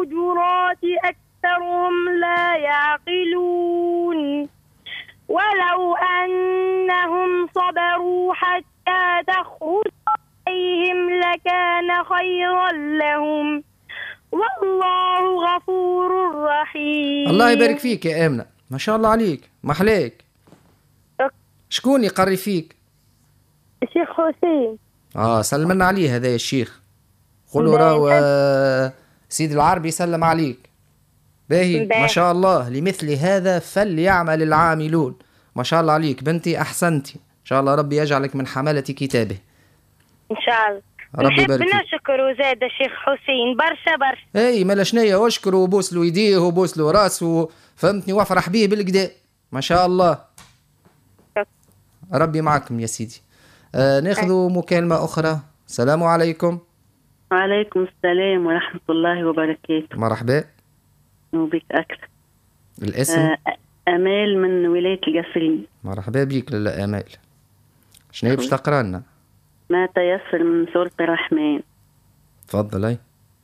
الحجرات أكثرهم لا يعقلون ولو أنهم صبروا حتى تخرج إليهم لكان خيرا لهم والله غفور رحيم. الله يبارك فيك يا آمنة، ما شاء الله عليك، محلاك. شكون يقري فيك؟ الشيخ حسين. سلمنا عليه هذا الشيخ، قولوا راهو سيد العربي سلم عليك. باهي ما شاء الله، لمثل هذا فليعمل العاملون. ما شاء الله عليك بنتي، أحسنتي إن شاء الله، ربي يجعلك من حملة كتابه إن شاء الله. ربي يبارك فيك. نشكر زاد الشيخ حسين برشا. اي مالا شنيا، اشكره وبوس له يديه وبوس له راسه، فهمتني، وافرح به بالكدا ما شاء الله. ربي معكم يا سيدي. ناخذ مكالمة أخرى. السلام عليكم. وعليكم السلام ورحمة الله وبركاته. مرحبا وبك أكثر. الاسم؟ أمال من ولاية القصرين. مرحبا بك لاله أمال. شنو باش تقرا لنا؟ ما تيسر من سورة الرحمن. تفضلي.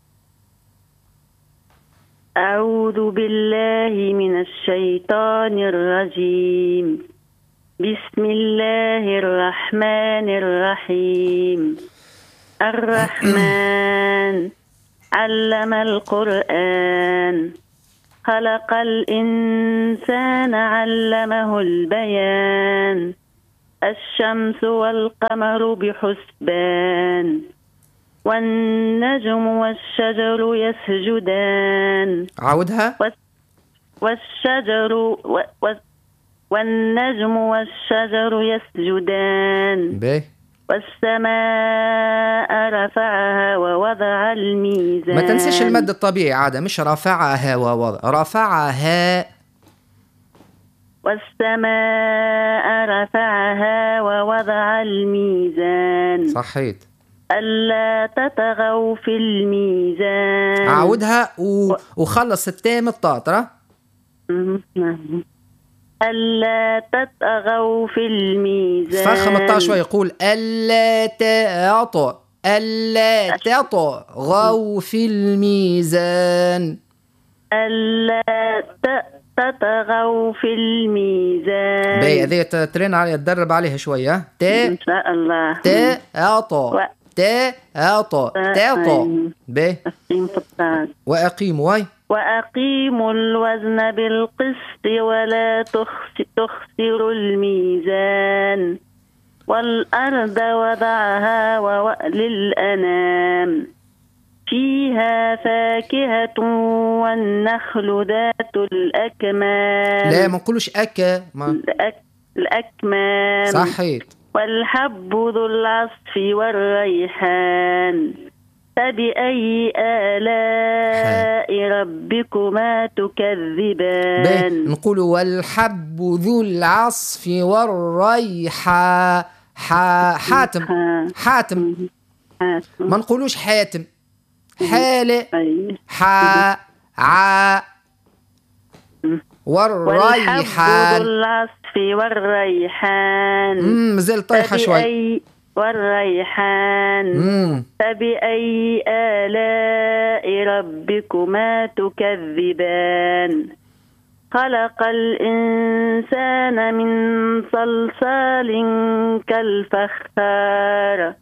أعوذ بالله من الشيطان الرجيم. بسم الله الرحمن الرحيم. الرحمن علم القرآن خلق الإنسان علمه البيان. الشمس والقمر بحسبان والنجم والشجر يسجدان. عودها. والنجم والشجر يسجدان. باهي. والسماء رفعها ووضع الميزان. ما تنسيش المد الطبيعي عادة، مش رفعها ووضع، رفعها. والسماء رفعها ووضع الميزان. صحيت. ألا تطغوا في الميزان. عودها وخلص التام الطاطرة. ألا تطغوا في الميزان. فخم الطا شوي، يقول ألا تطغوا في الميزان. ألا تطغوا في الميزان. باهي هذه ترين عليها، تدرب عليها شوية. إن شاء الله. باهي. وأقيموا الوزن بالقسط ولا تخسروا الميزان. والأرض وضعها للأنام فيها فاكهة والنخل ذات الأكمام. لا ما نقولوش أكا، الأكمام. صحيت. والحب ذو العصف والريحان. فبأي آلاء ربكما تكذبان. نقولوا والحب ذو العصف والريحان. حاتم. ما نقولوش حاتم. حالة والريحان. والحب ذو العصف والريحان. مازال طايحة شوي. والريحان. فبأي آلاء ربكما تكذبان. خلق الإنسان من صلصال كالفخار.